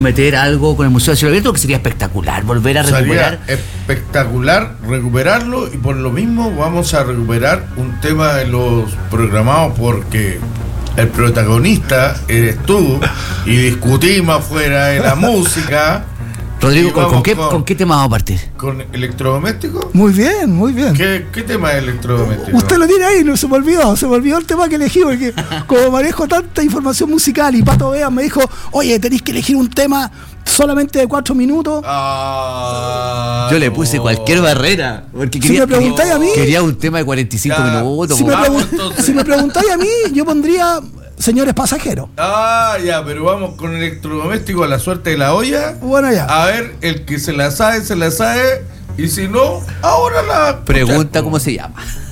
meter algo con el Museo de Cielo Abierto, que sería espectacular volver a recuperar. Sería espectacular recuperarlo, y por lo mismo vamos a recuperar un tema de los programados, porque el protagonista eres tú y discutimos afuera de la música. Rodrigo, ¿con qué tema vamos a partir? ¿Con electrodomésticos? Muy bien, muy bien. ¿Qué tema es electrodoméstico? Usted lo tiene ahí, no se me olvidó el tema que elegí, porque como manejo tanta información musical y Pato Veas me dijo, oye, tenéis que elegir un tema solamente de 4 minutos. Yo le puse cualquier barrera, porque si me preguntáis a mí, quería un tema de 45 minutos. Si me preguntáis a mí, yo pondría Señores Pasajeros. Ya, pero vamos con electrodoméstico a la suerte de la olla. Bueno, ya. A ver, el que se la sabe, y si no, ahora la... Pregunta cómo se llama.